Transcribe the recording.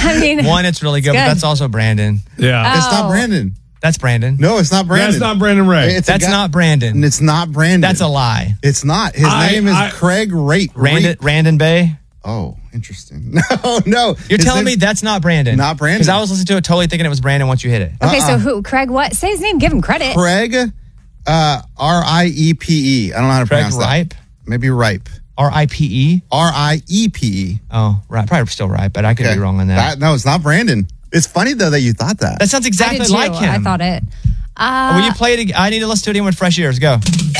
I mean, One, it's really good, but that's also Brandon. Yeah. It's not Brandon. That's Brandon. No, it's not Brandon. That's not Brandon Ray. That's not Brandon. It's not Brandon. That's a lie. It's not. His name is Craig Rate. Randon Bay. Oh, interesting. No. You're telling me that's not Brandon. Not Brandon. Because I was listening to it totally thinking it was Brandon once you hit it. Okay, so who? Craig what? Say his name. Give him credit. Craig, Riepe. I don't know how to pronounce that. Ripe? Maybe Ripe. Ripe? Riepe. Oh, right. Probably still right, but I could be wrong on that. No, it's not Brandon. It's funny, though, that you thought that. That sounds exactly like him. I thought it. Will you play it again? I need to listen to it again with fresh ears. Go.